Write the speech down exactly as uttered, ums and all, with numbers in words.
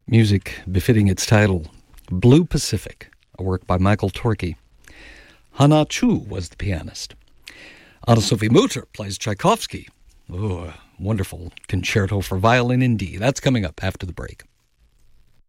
music befitting its title, Blue Pacific, a work by Michael Torke. Hana Chu was the pianist. Anna-Sophie Mutter plays Tchaikovsky. Oh, a wonderful concerto for violin in D. That's coming up after the break.